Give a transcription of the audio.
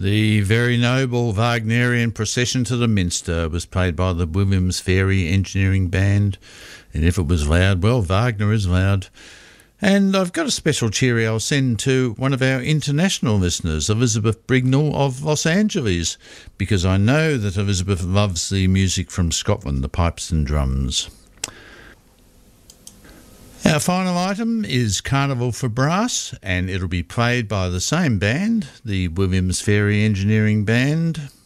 The very noble Wagnerian Procession to the Minster was played by the Williams Ferry Engineering Band, and if it was loud, well, Wagner is loud. And I've got a special cheery I'll send to one of our international listeners, Elizabeth Brignall of Los Angeles, because I know that Elizabeth loves the music from Scotland, the pipes and drums. Our final item is Carnival for Brass, and it'll be played by the same band, the Williams Ferry Engineering Band.